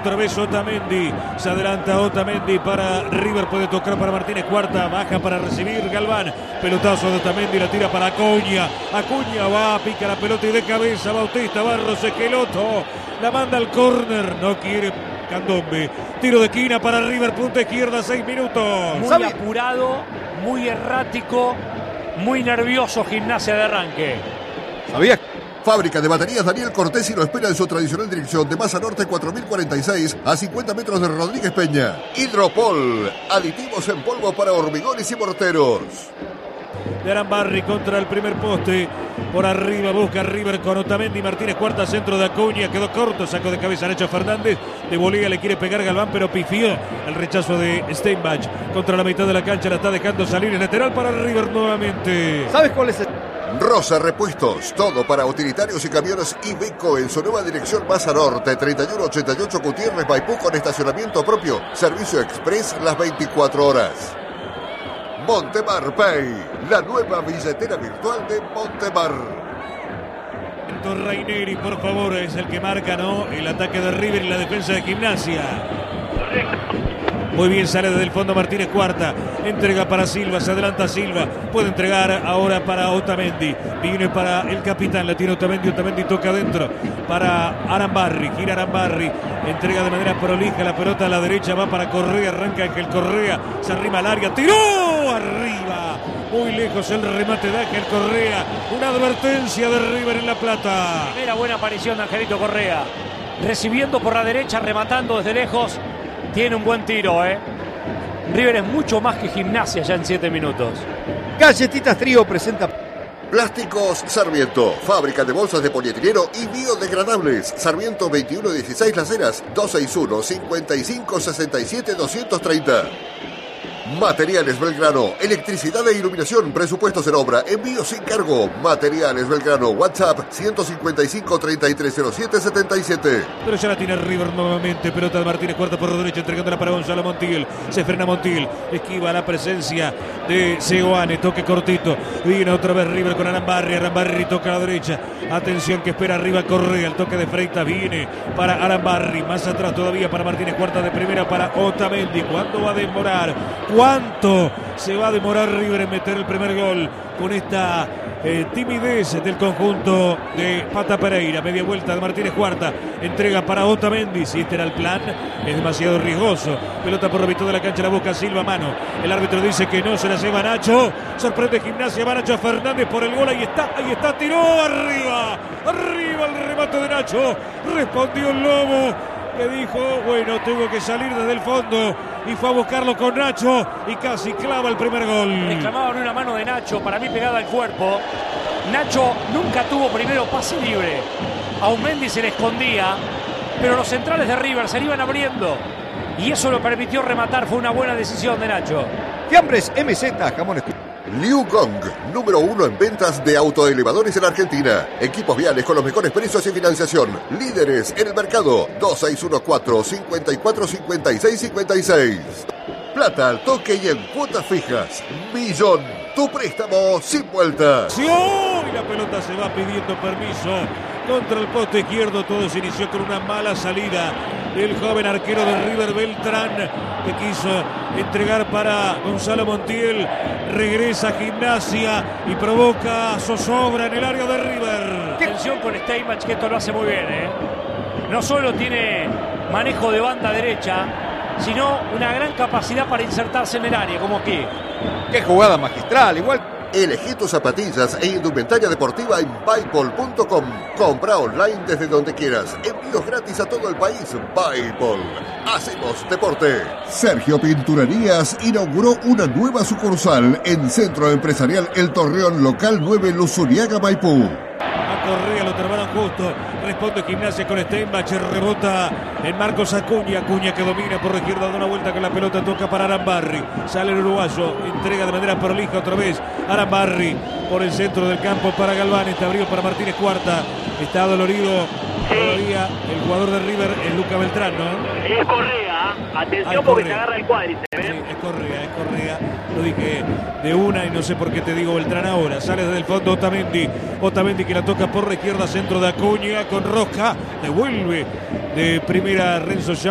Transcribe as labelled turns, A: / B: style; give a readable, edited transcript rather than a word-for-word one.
A: otra vez Otamendi. Se adelanta Otamendi para River. Puede tocar para Martínez Cuarta. Baja para recibir Galván. Pelotazo de Otamendi. La tira para Acuña. Acuña va, pica la pelota y de cabeza. Bautista Barros, Esqueloto. La manda al córner. No quiere Candombe. Tiro de esquina para River. Punta izquierda, 6 minutos.
B: Muy apurado, muy errático, muy nervioso Gimnasia de arranque.
C: ¿Sabía? Fábrica de baterías Daniel Cortesi lo espera en su tradicional dirección de Maza Norte 4046 a 50 metros de Rodríguez Peña. Hidropol, aditivos en polvo para hormigones y morteros.
A: De Arambarri contra el primer poste. Por arriba busca River con Otamendi. Martínez Cuarta, centro de Acuña. Quedó corto, sacó de cabeza Nacho Fernández. De volea le quiere pegar Galván, pero pifió el rechazo de Steinbach. Contra la mitad de la cancha la está dejando salir. El lateral para River nuevamente.
C: ¿Sabes cuál es el? Rosa Repuestos, todo para utilitarios y camiones Iveco en su nueva dirección Maza Norte, 3188 Gutiérrez Maipú con estacionamiento propio, servicio express las 24 horas. Montemar Pay, la nueva billetera virtual de Montemar.
A: Raineri, por favor, es el que marca, ¿no? El ataque de River y la defensa de Gimnasia. Muy bien, sale desde el fondo Martínez Cuarta. Entrega para Silva, se adelanta Silva. Puede entregar ahora para Otamendi. Viene para el capitán, la tiene Otamendi. Otamendi toca adentro para Arambarri. Gira Arambarri. Entrega de manera prolija la pelota a la derecha. Va para Correa. Arranca Ángel Correa. Se arrima al área. ¡Tiró! Arriba. Muy lejos el remate de Ángel Correa. Una advertencia de River en La Plata.
B: Primera buena aparición de Angelito Correa. Recibiendo por la derecha, rematando desde lejos. Tiene un buen tiro, River es mucho más que Gimnasia ya en 7 minutos.
C: Galletitas Trío presenta Plásticos Sarmiento, fábrica de bolsas de polietileno y biodegradables. Sarmiento 2116 Las Heras, 261-5567-230. Materiales Belgrano, electricidad e iluminación, presupuestos en obra, envío sin cargo. Materiales Belgrano, WhatsApp 155-3307-77.
A: Pero ya la tiene River nuevamente, pelota de Martínez Cuarta por derecha, entregándola para Gonzalo Montiel. Se frena Montiel, esquiva la presencia de Seoane, toque cortito. Viene otra vez River con Arambarri, Arambarri toca a la derecha. Atención que espera arriba Correa, el toque de Freitas viene para Arambarri, más atrás todavía para Martínez Cuarta de primera para Otamendi. ¿Cuánto va a demorar? ¿Cuánto se va a demorar River en meter el primer gol con esta timidez del conjunto de Pata Pereira? Media vuelta de Martínez Cuarta, entrega para Otamendi. Si este era el plan, es demasiado riesgoso. Pelota por Robito de la cancha, la busca Silva, mano. El árbitro dice que no, se la lleva Nacho. Sorprende Gimnasia, va Nacho Fernández por el gol. Ahí está, tiró arriba el remate de Nacho. Respondió el Lobo, que dijo, bueno, tengo que salir desde el fondo, y fue a buscarlo con Nacho y casi clava el primer gol.
B: Reclamaban una mano de Nacho, para mí pegada al cuerpo. Nacho nunca tuvo primero pase libre. Aumendi se le escondía, pero los centrales de River se le iban abriendo y eso lo permitió rematar. Fue una buena decisión de Nacho.
C: Fiambres MZ, jamones. Liu Gong, número 1 en ventas de autoelevadores en Argentina. Equipos viales con los mejores precios y financiación. Líderes en el mercado. 2614-545656. Plata al toque y en cuotas fijas. Millón, tu préstamo sin vueltas.
A: Y la pelota se va pidiendo permiso contra el poste izquierdo. Todo se inició con una mala salida del joven arquero de River, Beltrán, que quiso entregar para Gonzalo Montiel. Regresa Gimnasia y provoca zozobra en el área de River.
B: Atención con Steinbach, que esto lo hace muy bien, No solo tiene manejo de banda derecha, sino una gran capacidad para insertarse en el área, como aquí.
C: ¡Qué jugada magistral! Igual. Elegí tus zapatillas e indumentaria deportiva en Paypol.com. Compra online desde donde quieras. Envíos gratis a todo el país. Paypol. Hacemos deporte. Sergio Pinturerías inauguró una nueva sucursal en Centro Empresarial El Torreón, local 9, Luzuriaga, Maipú.
A: A Correa lo terminaron justo. Responde Gimnasia con Steinbach. Rebota en Marcos Acuña. Acuña que domina por la izquierda. Da una vuelta con la pelota. Toca para Arambarri. Sale el uruguayo. Entrega de manera prolija otra vez. Arambarri por el centro del campo para Galván. Está abrido para Martínez Cuarta. Está dolorido todavía el jugador de River, es Luca Beltrán, ¿no?
D: Es Correa. Atención porque se agarra el cuádriceps.
A: Sí, es Correa. Lo dije de una y no sé por qué te digo Beltrán ahora. Sale desde el fondo Otamendi que la toca por la izquierda, centro de Acuña con Rosca. Devuelve de primera Renzo